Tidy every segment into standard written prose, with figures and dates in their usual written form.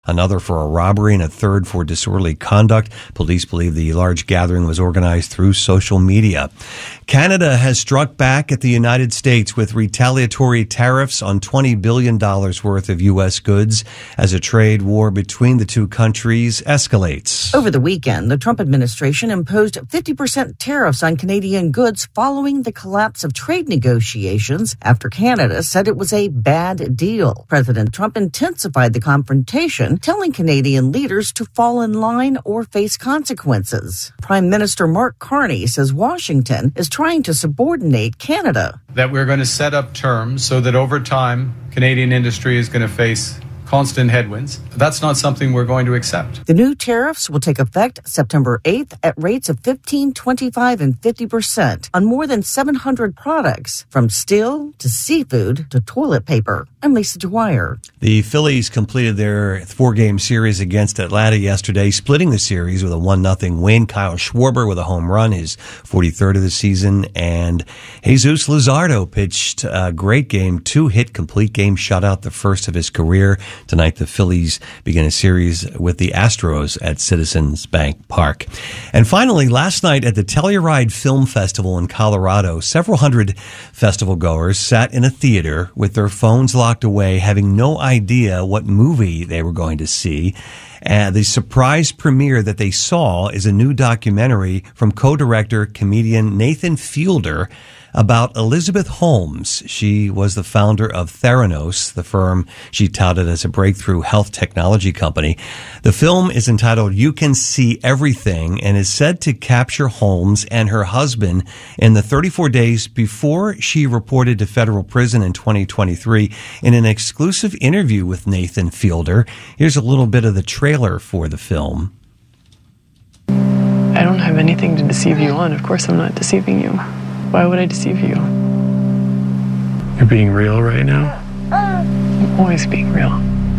another for a robbery, and a third for disorderly conduct. Police believe the large gathering was organized through social media. Canada has struck back at the United States with retaliatory tariffs on $20 billion worth of U.S. goods as a trade war between the two countries escalates. Over the weekend, the Trump administration imposed 50% tariffs on Canadian goods following the collapse of trade negotiations after Canada said it was a bad deal. President Trump intensified the confrontation, telling Canadian leaders to fall in line or face consequences. Prime Minister Mark Carney says Washington is trying to subordinate Canada. That we're going to set up terms so that over time, Canadian industry is going to face constant headwinds. That's not something we're going to accept. The new tariffs will take effect September 8th at rates of 15%, 25%, and 50% on more than 700 products, from steel to seafood to toilet paper. I'm Lisa Dwyer. The Phillies completed their 4-game series against Atlanta yesterday, splitting the series with a 1-0 win. Kyle Schwarber with a home run, his 43rd of the season, and Jesus Luzardo pitched a great game, 2-hit complete game shutout, the first of his career. Tonight, the Phillies begin a series with the Astros at Citizens Bank Park. And finally, last night at the Telluride Film Festival in Colorado, several hundred festival goers sat in a theater with their phones locked away, having no idea what movie they were going to see. The surprise premiere that they saw is a new documentary from co-director comedian Nathan Fielder about Elizabeth Holmes. She was the founder of Theranos, the firm she touted as a breakthrough health technology company. The film is entitled You Can See Everything and is said to capture Holmes and her husband in the 34 days before she reported to federal prison in 2023. In an exclusive interview with Nathan Fielder, here's a little bit of the trailer for the film. I don't have anything to deceive you on. Of course I'm not deceiving you. Why would I deceive you? You're being real right now? I'm always being real.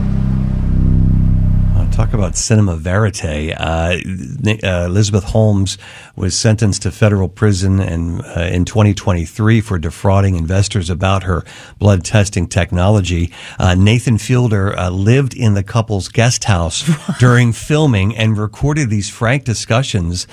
Talk about cinema verite. Elizabeth Holmes was sentenced to federal prison in 2023 for defrauding investors about her blood testing technology. Nathan Fielder lived in the couple's guest house during filming and recorded these frank discussions.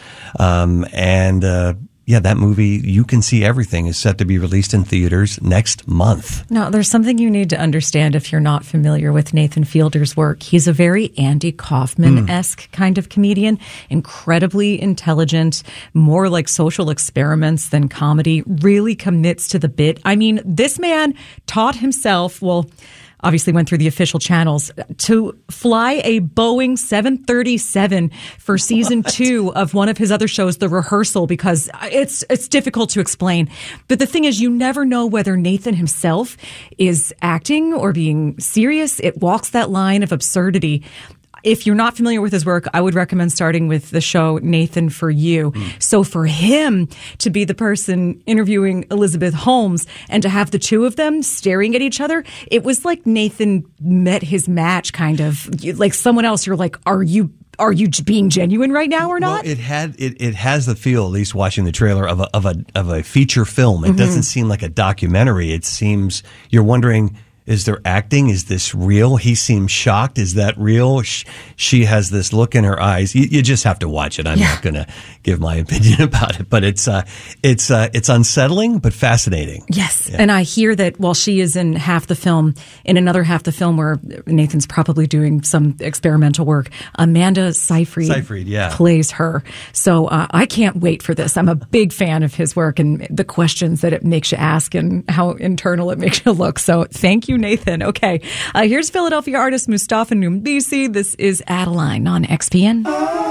Yeah, that movie, You Can See Everything, is set to be released in theaters next month. Now, there's something you need to understand if you're not familiar with Nathan Fielder's work. He's a very Andy Kaufman-esque kind of comedian, incredibly intelligent, more like social experiments than comedy, really commits to the bit. I mean, this man taught himself, obviously went through the official channels, to fly a Boeing 737 for season 2 of one of his other shows, The Rehearsal, because it's difficult to explain. But the thing is, you never know whether Nathan himself is acting or being serious. It walks that line of absurdity. If you're not familiar with his work, I would recommend starting with the show Nathan for You. So for him to be the person interviewing Elizabeth Holmes and to have the two of them staring at each other, it was like Nathan met his match, kind of. Like someone else, you're like, are you being genuine right now or not? Well, it has the feel, at least watching the trailer, of a feature film. It doesn't seem like a documentary. It seems you're wondering, is there acting? Is this real? He seems shocked. Is that real? She has this look in her eyes. You just have to watch it. I'm not going to give my opinion about it, but it's unsettling but fascinating. Yes, and I hear that while she is in half the film, in another half the film where Nathan's probably doing some experimental work, Amanda Seyfried plays her. So I can't wait for this. I'm a big fan of his work and the questions that it makes you ask and how internal it makes you look. So thank you, Nathan. Okay, here's Philadelphia artist Mustafa Numbisi. This is Adeline on XPN.